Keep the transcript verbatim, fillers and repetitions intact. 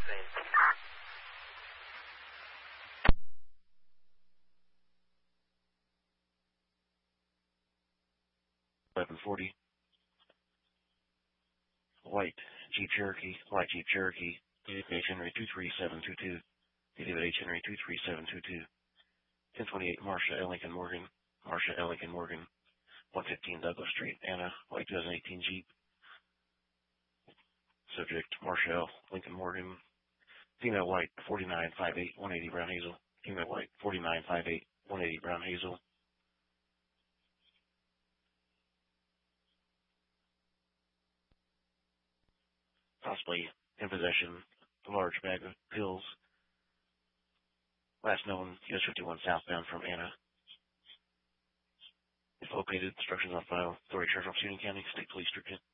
Same. eleven forty. White Jeep Cherokee, White Jeep Cherokee, David H. Henry two three seven two two, David H. Henry two three seven two two, ten twenty-eight Marsha L. Lincoln Morgan, Marsha L. Lincoln Morgan, one fifteen Douglas Street, Anna, White twenty eighteen Jeep. Subject, Marsha L. Lincoln Morgan, female white, forty-nine five eight, one eighty Brown Hazel, female white, forty-nine five eight, one eighty Brown Hazel. Possibly in possession of a large bag of pills. Last known, U S fifty-one southbound from Anna. If located, instructions on file. Authority Sheriff's Office, Union County, State Police, District